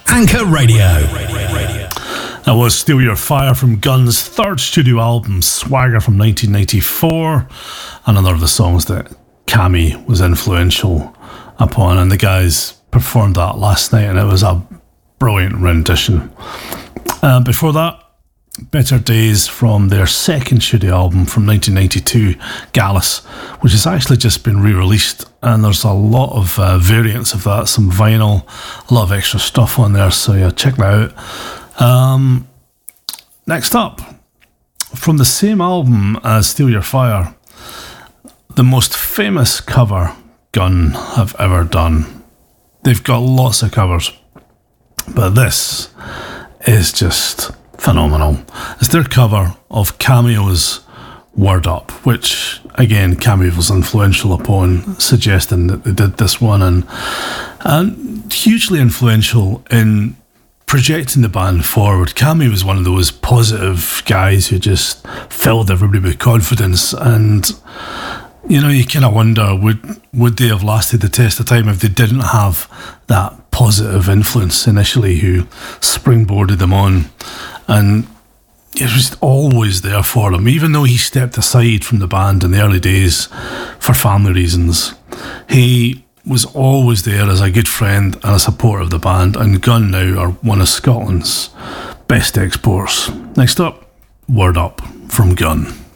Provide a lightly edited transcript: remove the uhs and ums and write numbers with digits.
Anchor Radio. That was Steal Your Fire from Guns' third studio album, Swagger, from 1994. Another of the songs that Cammy was influential upon, and the guys performed that last night, and it was a brilliant rendition. Before that, Better Days from their second studio album from 1992, Gallus, which has actually just been re-released, and there's a lot of variants of that, some vinyl, a lot of extra stuff on there, so yeah, check that out. Next up, from the same album as Steal Your Fire, the most famous cover Gun have ever done. They've got lots of covers, but this is just phenomenal. It's their cover of Cameo's Word Up, which again Cameo was influential upon, suggesting that they did this one, and hugely influential in projecting the band forward. Cameo was one of those positive guys who just filled everybody with confidence, and you know, you kind of wonder, would they have lasted the test of time if they didn't have that positive influence initially who springboarded them on. And it was always there for him, even though he stepped aside from the band in the early days for family reasons. He was always there as a good friend and a supporter of the band, and Gun now are one of Scotland's best exports. Next up, Word Up from Gun.